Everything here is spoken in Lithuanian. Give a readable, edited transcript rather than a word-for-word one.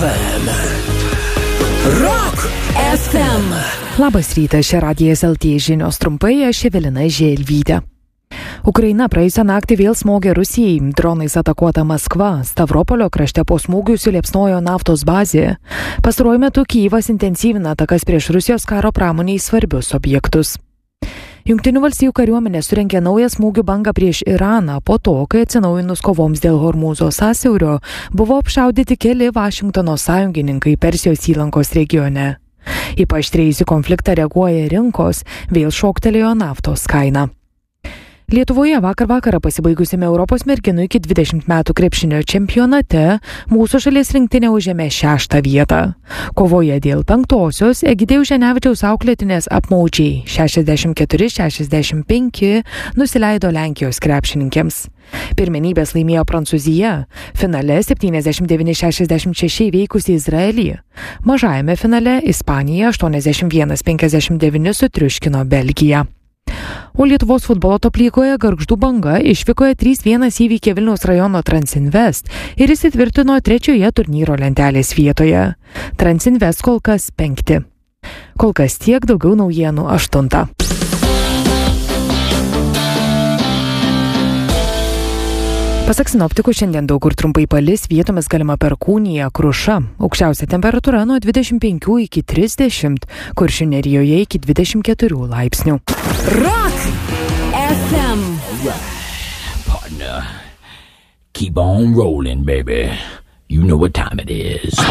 FM. Rock FM. Labas rytas, čia Radijas LT žinios trumpai, aš Evelina Želvytė. Ukraina praėjusią naktį vėl smogė Rusijai. Dronais atakuota Maskva. Stavropolio krašte po smūgių suliepsnojo naftos bazė. Pastaruoju metu Kyjivas intensyvina atakas prieš Rusijos karo pramoniai svarbius objektus. Jungtinių valstijų kariuomenė surengė naują smūgių bangą prieš Iraną po to, kai atsinaujinus kovoms dėl Hormūzo sąsiaurio buvo apšaudyti keli Vašingtono sąjungininkai Persijos įlankos regione. Į paaštrėjusį konfliktą reaguoja rinkos, vėl šoktelėjo naftos kaina. Lietuvoje vakarą pasibaigusiame Europos merginų iki 20 metų krepšinio čempionate mūsų šalies rinktinė užėmė 6. vietą. Kovoje dėl 5-osios Egidėjaus Ženevičiaus auklėtinės apmaudžiai 64-65 nusileido Lenkijos krepšininkėms. Pirmenybės laimėjo Prancūzija, finale 79-66 įveikusi Izraelį. Mažajame finale Ispanija 81-59 sutriuškino Belgiją. O Lietuvos futbolo top lygoje Gargždų Banga išvykoje 3-1 įveikė Vilniaus rajono Transinvest ir įsitvirtino 3. turnyro lentelės vietoje. Transinvest kol kas 5. Kol kas tiek, daugiau naujienų 8. Pasak sinoptikų, šiandien daug kur trumpai palis, vietomis galima perkūnija, kruša. Aukščiausia temperatūra nuo 25 iki 30, Kuršių Nerijoje iki 24 laipsnių. Rock FM. Partner, keep on rolling, baby. You know what time it is.